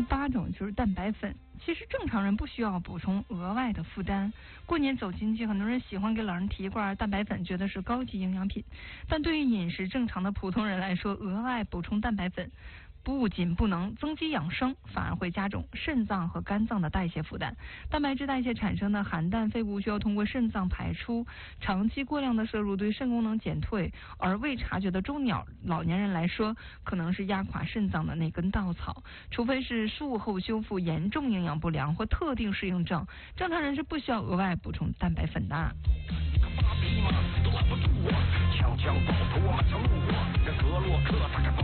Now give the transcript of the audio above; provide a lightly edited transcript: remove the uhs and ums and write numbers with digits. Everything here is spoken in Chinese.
8种就是蛋白粉。其实正常人不需要补充额外的负担。过年走亲戚，很多人喜欢给老人提一罐蛋白粉，觉得是高级营养品。但对于饮食正常的普通人来说，额外补充蛋白粉不仅不能增肌养生，反而会加重肾脏和肝脏的代谢负担。蛋白质代谢产生的含氮废物需要通过肾脏排出，长期过量的摄入对肾功能减退，而未察觉的中老年人来说，可能是压垮肾脏的那根稻草。除非是术后修复严重营养不良或特定适应症，正常人是不需要额外补充蛋白粉的。枪枪爆头我们成我，这格洛克他